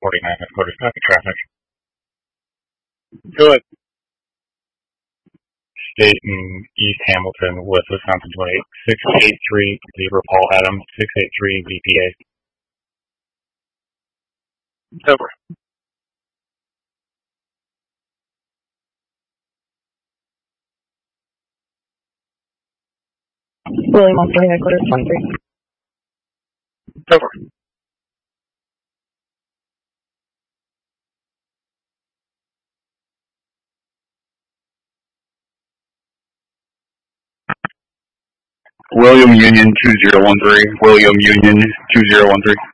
49 headquarters, copy traffic. Good. State in East Hamilton with Wisconsin 28, 683 Zebra Paul Adams, 683 VPA. Over. William Osprey, headquarters 23. Over. William Union 2013. William Union 2013.